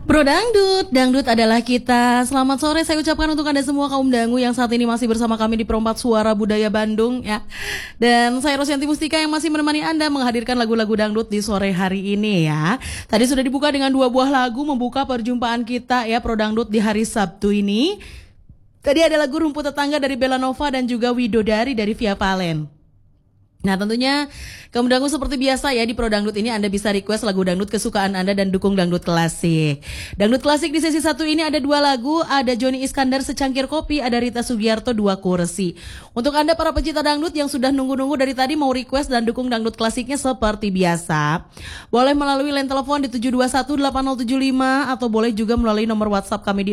Bro Dangdut, Dangdut adalah kita. Selamat sore saya ucapkan untuk Anda semua kaum dangu yang saat ini masih bersama kami di Perompak Suara Budaya Bandung ya. Dan saya Rosyanti Mustika yang masih menemani Anda menghadirkan lagu-lagu dangdut di sore hari ini ya. Tadi sudah dibuka dengan 2 buah lagu membuka perjumpaan kita ya Pro Dangdut di hari Sabtu ini. Tadi ada lagu Rumput Tetangga dari Bella Nova dan juga Widodari dari Via Valen. Nah tentunya kaum dangu seperti biasa ya di Pro Dangdut ini Anda bisa request lagu dangdut kesukaan Anda dan dukung dangdut klasik. Dangdut klasik di sesi 1 ini ada 2 lagu, ada Johnny Iskandar Secangkir Kopi, ada Rita Sugiarto 2 Kursi. Untuk Anda para pecinta dangdut yang sudah nunggu-nunggu dari tadi mau request dan dukung dangdut klasiknya seperti biasa, boleh melalui line telepon di 7218075 atau boleh juga melalui nomor WhatsApp kami di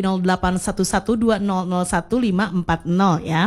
081120010540 ya.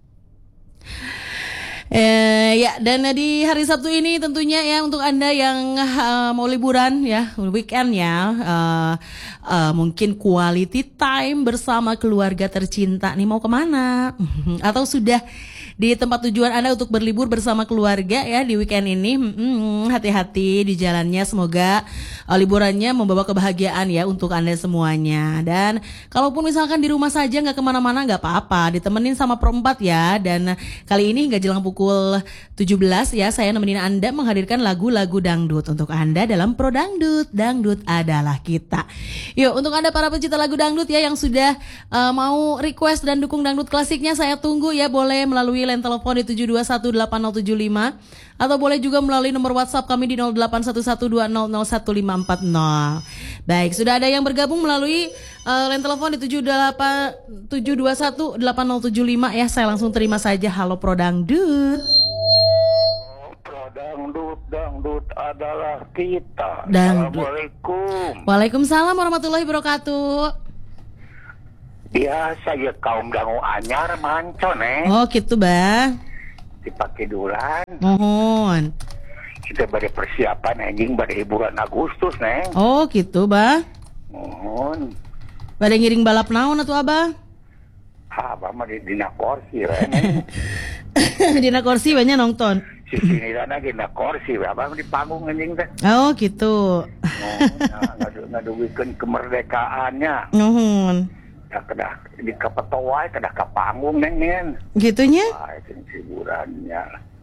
Ya dan di hari Sabtu ini tentunya ya untuk Anda yang mau liburan ya weekend ya mungkin quality time bersama keluarga tercinta nih mau kemana atau sudah di tempat tujuan Anda untuk berlibur bersama keluarga ya di weekend ini, hati-hati di jalannya, semoga liburannya membawa kebahagiaan ya untuk Anda semuanya. Dan kalaupun misalkan di rumah saja nggak kemana-mana nggak apa-apa, ditemenin sama Perompak ya. Dan kali ini hingga jelang pukul 17 ya saya nemenin Anda menghadirkan lagu-lagu dangdut untuk Anda dalam Pro Dangdut, Dangdut adalah kita. Yuk untuk Anda para pecinta lagu dangdut ya yang sudah mau request dan dukung dangdut klasiknya, saya tunggu ya, boleh melalui line telepon di 7218075 atau boleh juga melalui nomor WhatsApp kami di 081120010540. Baik, sudah ada yang bergabung melalui line telepon di 7218075 ya. Saya langsung terima saja. Halo Pro Dangdut. Pro Dangdut, dangdut adalah kita. Dangdut. Assalamualaikum. Waalaikumsalam warahmatullahi wabarakatuh. Biasa ya kaum dangu anyar mancon Oh gitu bah. Dipakai dulan. Mohon. Kita pada persiapan anjing pada hiburan Agustus neng. Oh gitu bah. Mohon. Pada ngiring balap naon atuh abah? Abah mah di dina kursi neng. Dina kursi banyak nonton. Sini dana dina kursi, abah di panggung anjing teh. Oh gitu. Ngaduwikeun kemerdekaannya. Nuhun. Kedah di kapetoai, kedah ke panggung neng. Gitunya? Wah, itu hiburannya.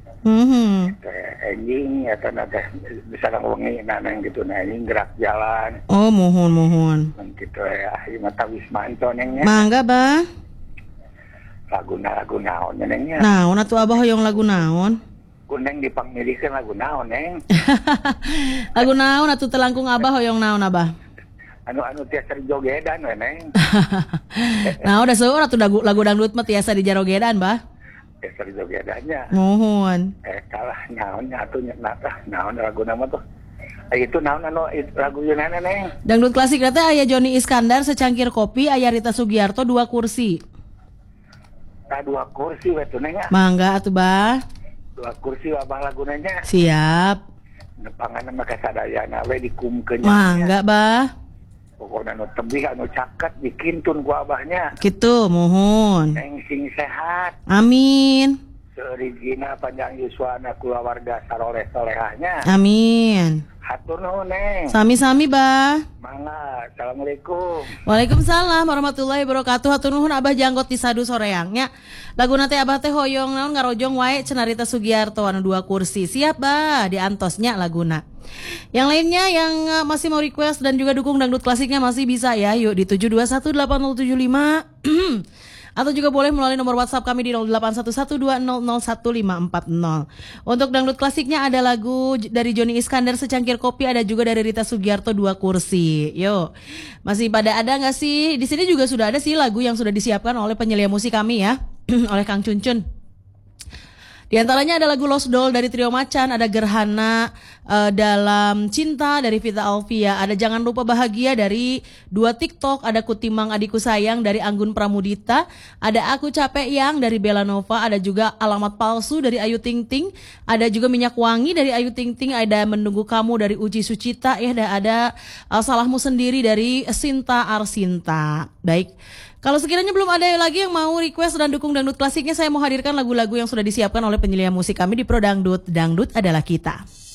Anjing ya karena bisa wengi naneng gitu anjing gerak jalan. Oh mohon. Gitu ya, ieu mah wismanto nengnya. Mangga bah. Lagu naon nengnya. Naon atuh abah hoyong lagu naon? Kuneng dipangmilikeun lagu naon neng. Lagu naon atuh telangkung abah hoyong naon abah? Anu tiasa dijogedan we neng. Nah udah seueur atuh lagu dangdut mah tiasa dijarogedan bah. Tiasa dijogedannya. Mohon. Kalah naonnya atuh naon lagu nama tuh. Itu naon lagu yeunana neng. Dangdut klasik teh aya Johnny Iskandar Secangkir Kopi, aya Rita Sugiarto 2 Kursi. 2 kursi we tuh neng. Mangga atuh bah. 2 kursi abah lagunanya. Siap. Nepangan mah kasadayana we dikumkeun. Mangga bah. Pokoknya anu tebih anu caket dikintun ku abahnya. Gitu, mohon. Neng sing sehat. Amin. Seorigina panjang yuswana kulawarga saroleh-solehahnya. Amin. Hatur nuhun neng. Sami-sami bah. Mangga. Assalamualaikum. Waalaikumsalam warahmatullahi wabarakatuh. Hatur nuhun abah janggot di sadu soreangnya. Laguna teh abah teh hoyong naon ngarojong wae cenah Rita Sugiarto anu 2 kursi. Siap bah diantosnya laguna. Yang lainnya yang masih mau request dan juga dukung dangdut klasiknya masih bisa ya. Yuk di 7218075 atau juga boleh melalui nomor WhatsApp kami di 081120010540. Untuk dangdut klasiknya ada lagu dari Johnny Iskandar Secangkir Kopi, ada juga dari Rita Sugiarto 2 Kursi. Yuk. Masih pada ada enggak sih? Di sini juga sudah ada sih lagu yang sudah disiapkan oleh penyelia musik kami ya. Oleh Kang Cuncun. Di antaranya ada lagu Lost Doll dari Trio Macan, ada Gerhana dalam Cinta dari Vita Alvia, ada Jangan Lupa Bahagia dari 2 TikTok, ada Kutimang Adikku Sayang dari Anggun Pramudita, ada Aku Capek Yang dari Bella Nova, ada juga Alamat Palsu dari Ayu Ting Ting, ada juga Minyak Wangi dari Ayu Ting Ting, ada Menunggu Kamu dari Uci Sucita, ya ada Salahmu Sendiri dari Sinta Arsinta. Baik. Kalau sekiranya belum ada lagi yang mau request dan dukung dangdut klasiknya, saya mau hadirkan lagu-lagu yang sudah disiapkan oleh penyelia musik kami di Pro Dangdut. Dangdut adalah kita.